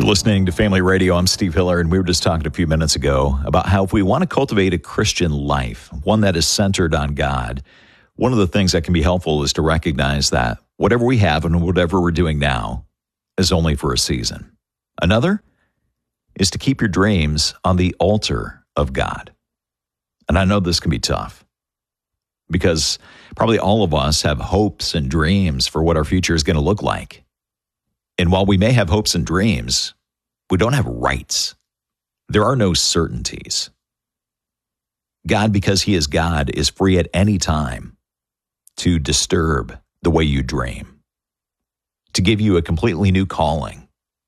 You're listening to Family Radio. I'm Steve Hiller, and we were just talking a few minutes ago about how if we want to cultivate a Christian life, one that is centered on God, one of the things that can be helpful is to recognize that whatever we have and whatever we're doing now is only for a season. Another is to keep your dreams on the altar of God. And I know this can be tough because probably all of us have hopes and dreams for what our future is going to look like. And while we may have hopes and dreams, we don't have rights. There are no certainties. God, because He is God, is free at any time to disturb the way you dream, to give you a completely new calling.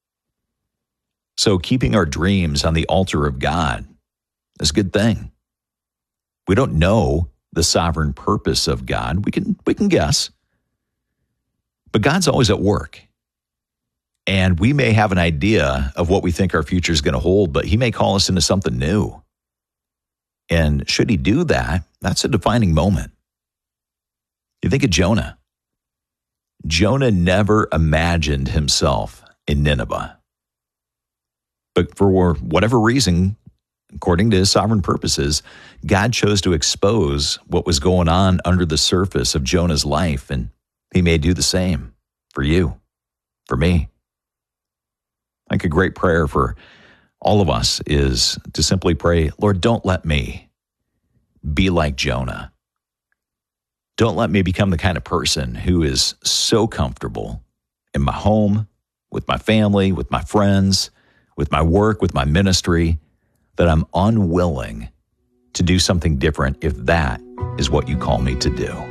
So keeping our dreams on the altar of God is a good thing. We don't know the sovereign purpose of God. We can guess. But God's always at work. And we may have an idea of what we think our future is going to hold, but He may call us into something new. And should He do that, that's a defining moment. You think of Jonah. Jonah never imagined himself in Nineveh. But for whatever reason, according to His sovereign purposes, God chose to expose what was going on under the surface of Jonah's life, and He may do the same for you, for me. I think a great prayer for all of us is to simply pray, Lord, don't let me be like Jonah. Don't let me become the kind of person who is so comfortable in my home, with my family, with my friends, with my work, with my ministry, that I'm unwilling to do something different if that is what you call me to do.